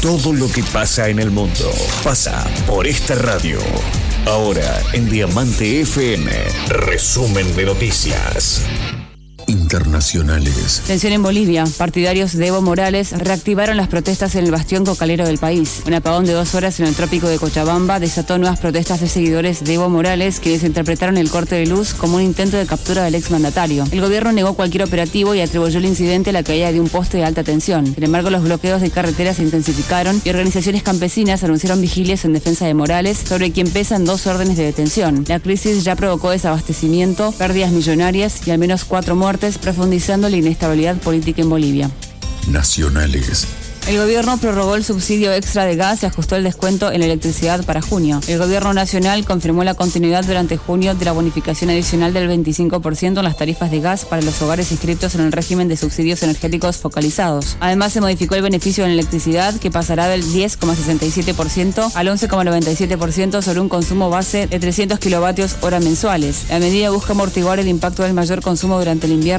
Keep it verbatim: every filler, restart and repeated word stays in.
Todo lo que pasa en el mundo pasa por esta radio. Ahora en Diamante F M, resumen de noticias internacionales. Tensión en Bolivia. Partidarios de Evo Morales reactivaron las protestas en el bastión cocalero del país. Un apagón de dos horas en el trópico de Cochabamba desató nuevas protestas de seguidores de Evo Morales, quienes interpretaron el corte de luz como un intento de captura del exmandatario. El gobierno negó cualquier operativo y atribuyó el incidente a la caída de un poste de alta tensión. Sin embargo, los bloqueos de carreteras se intensificaron y organizaciones campesinas anunciaron vigilias en defensa de Morales, sobre quien pesan dos órdenes de detención. La crisis ya provocó desabastecimiento, pérdidas millonarias y al menos cuatro muertes, profundizando la inestabilidad política en Bolivia. Nacionales. El gobierno prorrogó el subsidio extra de gas y ajustó el descuento en la electricidad para junio. El gobierno nacional confirmó la continuidad durante junio de la bonificación adicional del veinticinco por ciento en las tarifas de gas para los hogares inscritos en el régimen de subsidios energéticos focalizados. Además, se modificó el beneficio en la electricidad, que pasará del diez coma sesenta y siete por ciento al once coma noventa y siete por ciento sobre un consumo base de trescientos kilovatios hora mensuales. La medida busca amortiguar el impacto del mayor consumo durante el invierno